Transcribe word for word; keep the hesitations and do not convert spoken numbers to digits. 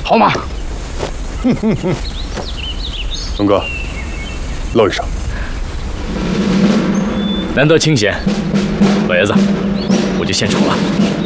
好马。 龙哥，露一手。 难得清闲，老爷子，我就献丑了。